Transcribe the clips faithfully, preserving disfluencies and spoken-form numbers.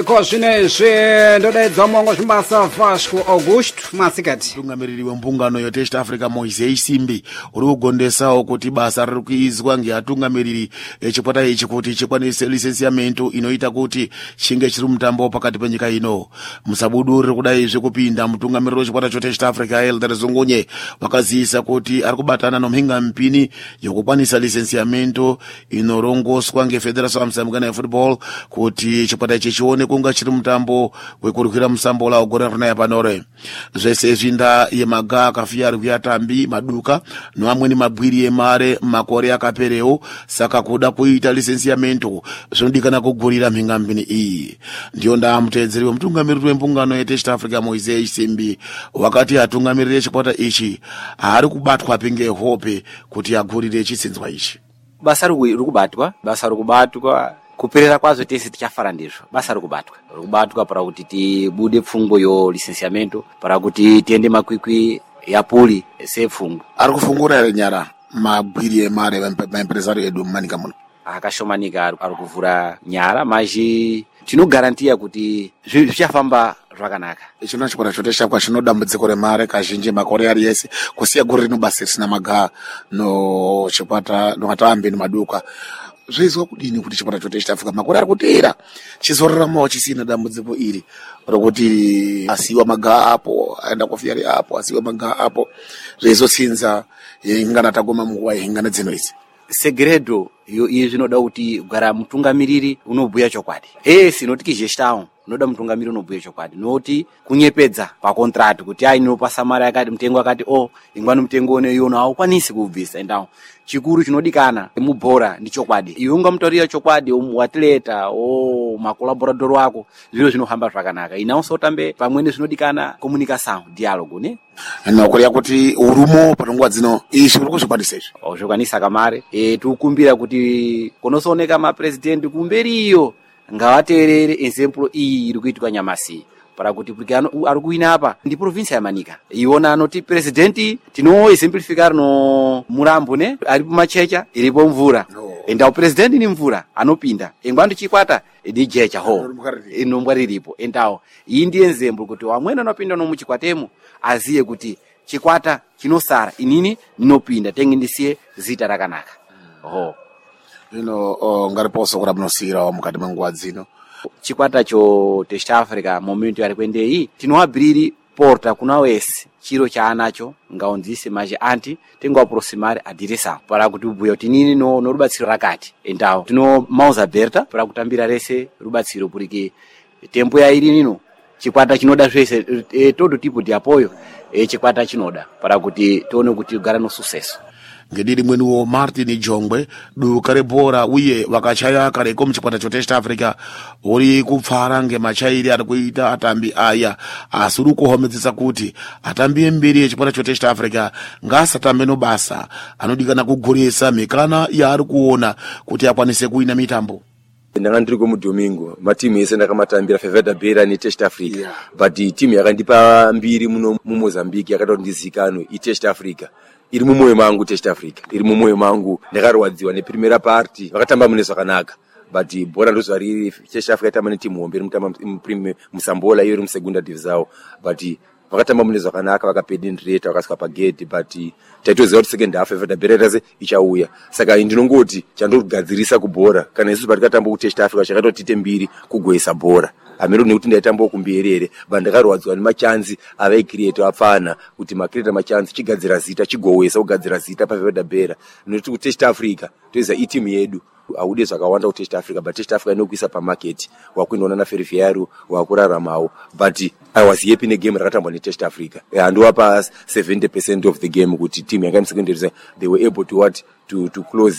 Koshinezve ndodaidza mongo Shumbasa Vasco Augusto masikati. Mutungamiriri wembungano yotest Africa Moise Simbi uri kugondesawo kuti basa riri kuizwa ngeatungamiriri echikwata ichi kuti chikwanise lisensiamento inoita kuti chinge chiri mutambo pakati penyika ino. Musabudu riri kudaizve kupinda mutungamiriri wechikwata chotest Africa Elder Zungunye wakaziisa kuti ari kubatana nomhinga mpini yokukwanisa lisensiamento inorongoswa ngefederation amsamgana yefootball kuti chikwata ichi chione kunga chiri mutambo wekurukira musambola ogora rina panore. Zvese zvinda yemaga akafia ari kuyatambi maduka noamweni mabwiri emare makore akapereo saka kuda kuita lisensiamento zvinodikana kugurira mhinga mbini iyi. Ndiyo ndaa muteedzeri wemutungamiriri wembungano yetest Africa Moise Simbi wakati atungamiriri chikwata ichi ari kubatwa pinge hope kuti agurire chitsinzwa ichi. Basa riri kubatwa, basa riri kubatwa kuperera kwazo tese tichafara ndizvo. Basa riri kubatwa, riri kubatwa para kuti tibude pfungwa yo lisensiamento, para kuti tiende makwikwi ya puli sepfungwa. Ari kufungura ere nyara mabwiri emare maempresario edu mumanika muno? Akashomanika ari kuvhura nyara mazhi tinogarantiya kuti zvichafamba zvakanaka. Ichona chikwata chotesha kwa chinodambudziko remare kazhinji makore ari yese kusiya guri rinobasa risina magaa no chikwata noatambi nemaduka. Zveizwa kudini kuti chikwata chotesha Africa makore ari kuteera chizoraramawo chisina dambudziko iri rokuti asiwa magaa apo aenda kofiyari apo asiwa magaa apo zveizotsinza ingana tagoma munguva ingana dzino idzi? Segredo yo izvi zvinoda kuti gara mutungamiriri unobhuya chokwadi. Eh sinoti gestawo unoda mutungamiriri unobhuya chokwadi. Noti kunyepedza pa contract kuti ai inopasa mari yakati mutengo akati oh ingwani mutengo one yona aukwanisi kubvisa endawo. Chikuru chinodikana mubhora ndi chokwadi. Iwe unga mutorira chokwadi atleta o makolaborador wako zviro zvinohamba zvakanaka. Inaonso tambe pamwene zvinodikana communication dialogue ne. Nokuri yakuti urumo panonguva dzino izvi uri kuzvikwanisa izvi? Oh zvikwanisa kamare. Eh tikukumbira kuti kunosooneka mapresident kumberiyo ngavateerere example iyi iri kuitwa nyamasi para kuti porque ari kuina apa ndi province ya Manika. Iona anoti president tino exemplificar no Murambo ne ari kumachecha iripo mvura. No. Enda president ni mvura anopinda. Engwando chikwata ndi jecha ho. Inombwa riripo. Endawo iyi ndi example kuti wamwena anopinda no muchikwatemo aziye kuti chikwata chinosara inini ninopinda tengi ndisiye zita rakanaka. Oh. Ino oh, ngariposo kura munosira wa mukati menguva dzino. Chikwata cho Test Africa momento yari kwendei tinoabiriri porta kuna wese chiro chaanacho ngaonzise maji anti tengo aproximare adiresa para kuti ubhuya kuti nini no, no rubatsiro rakati endawo tino mauza berta para kutambira rese rubatsiro purike tempo ya iri nino chikwata chinoda zvese e, todo tipo de apoio e chikwata chinoda para kuti tione kuti gara no sucesso. Ngediri mwenuwo Martin Jongwe duka rebhora uye vakachaya kareko muchikwata chotest Africa uri kupfara ngemachairi ari kuita atambi aya asi uri kuhomedzesa kuti atambi emberi yechikwata chotest Africa ngasatambe nobasa anodikana kugurisa mikana yaari kuona kuti akwanise kuina mitambo. Ndanga ndiri kumudomingo matimu yese ndakamatambira Feveda Bera ni Test Africa. Yeah. But timu yakandipa mbiri muno muMozambique yakati ndizikano iTest Africa iri mumoyo mangu. Test Africa iri mumoyo mangu ndakarwadziwa neprimera party vakatamba mune zvakanaka but bora ndozva riri Test Africa itamba netimu hombe mutamba musambola iyo iri musegunda division but vakatamba mune zvakanaka vakapenetrate vakasvika pagate but taitoziva kuti second half Feveda Bera ichauya saka ndinongoti chandogadzirisa kubhora kana isusu patikatamba kuTest Africa chakatotite mbiri kugoisa bhora amero nekuti ndaitamba kumbierere but ndakarwadziwa nemachanzi avaicreate apfana kuti macreate machanzi chigadzira zita chigowesa kugadzira zita paFeveda Bera nekuti kuTest Africa toiza itimu yedu aude zvakawanda kuTest Africa but Test Africa inokuisa pamarket wakuinona naFerroviário wakuraramawo but I was happy negame rakatambwa neTest Africa handowapa seventy percent of the game kuti team yanga secondary they were able to what to to close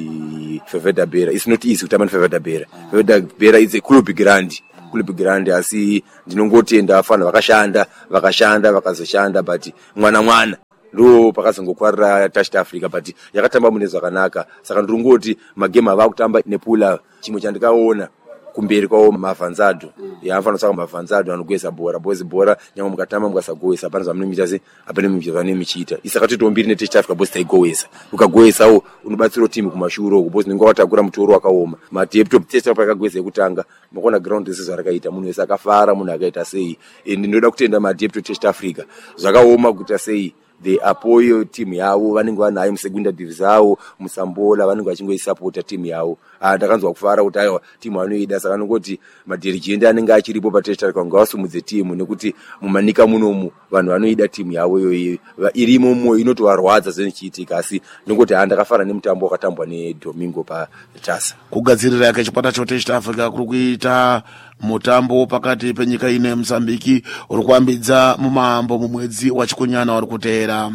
the Feveda Bera. It's not easy kutamba Feveda Bera. Feveda Bera is a club grand club grand asi ndinongoti enda afana vakashanda vakashanda vakazoshanda but mwana mwana ndo pakazongokwarira Test Africa but yakatamba mune zvakanaka saka ndingoti magame ava kutamba nepula chimwe chandikaona kumberi kwawo mavanzado yaafana saka mavanzado anogwesa bhora bozi bhora nyangwe mukatama mukasagowesa panza munomita se apane mumita vane michita isakati tombiri ne Test Africa bozi taigowesa ukagowesawo unobatsira timu kumashuro uko bozi ningo watakura mutoro wakaoma madepto Test Africa akagwesa ekutanga makona ground isizo rakaita munhu wese akafara munhu akaita sei ende ndoda kutenda madepto Test Africa zvakaoma kuita sei the apoyo team yavo vanenge vanayo musegunda division yavo musambola vanenge vachingoisapota team yavo ah ndakanzwa kufara kuti aiwa team vanoida saka nongoti madirigende anenge achiripo paTest Africa ngavasumudze team nekuti mumanika munomu vanhu vanoida team yavo iyoyo irimo mo inotovarwadza zvichiitika asi nongoti handakafara nemutambo wakatambwa neDomingo paTasa kugadzirira yake chikwata choTest Africa kuri kuita mutambo pakati penyika ine Mozambique uri kuambidza mumambo mumwedzi wachikunyana uri kuteera.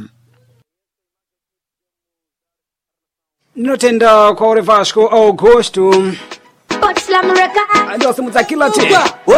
Ninotenda kwa ore Vasco Augusto. Ndio simu za kila timu.